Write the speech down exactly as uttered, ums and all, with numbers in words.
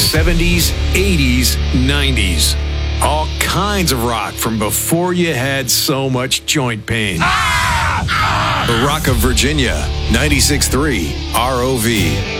seventies, eighties, nineties. All kinds of rock from before you had so much joint pain. The Rock of Virginia, ninety-six point three R O V.